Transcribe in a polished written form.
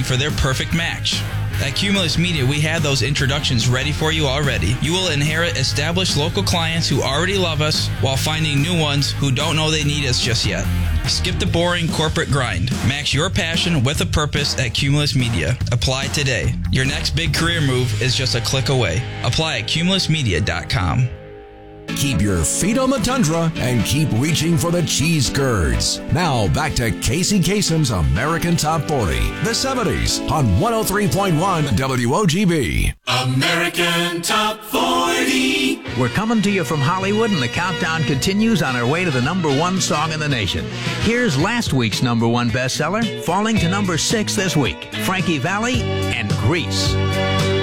for their perfect match. At Cumulus Media, we have those introductions ready for you already. You will inherit established local clients who already love us while finding new ones who don't know they need us just yet. Skip the boring corporate grind. Match your passion with a purpose at Cumulus Media. Apply today. Your next big career move is just a click away. Apply at cumulusmedia.com. Keep your feet on the tundra and keep reaching for the cheese curds. Now back to Casey Kasem's American Top 40, the 70s on 103.1 WOGB. American Top 40. We're coming to you from Hollywood, and the countdown continues on our way to the number one song in the nation. Here's last week's number one bestseller, falling to number 6 this week, Frankie Valli and Grease.